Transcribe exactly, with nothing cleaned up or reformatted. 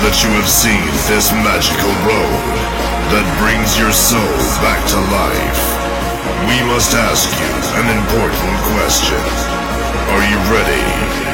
that you have seen this magical road that brings your soul back to life, we must ask you an important question. Are you ready?